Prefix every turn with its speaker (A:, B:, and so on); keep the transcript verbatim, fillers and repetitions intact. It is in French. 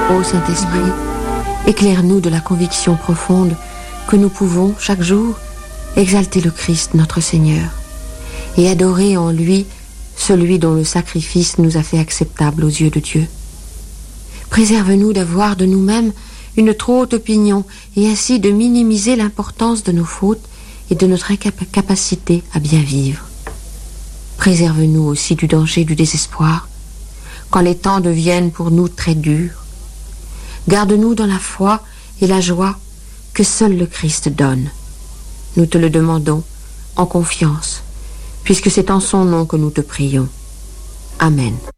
A: Ô Saint-Esprit, éclaire-nous de la conviction profonde que nous pouvons, chaque jour, exalter le Christ, notre Seigneur, et adorer en lui celui dont le sacrifice nous a fait acceptables aux yeux de Dieu. Préserve-nous d'avoir de nous-mêmes une trop haute opinion et ainsi de minimiser l'importance de nos fautes et de notre incapacité à bien vivre. Préserve-nous aussi du danger du désespoir quand les temps deviennent pour nous très durs. Garde-nous dans la foi et la joie que seul le Christ donne. Nous te le demandons en confiance, puisque c'est en son nom que nous te prions. Amen.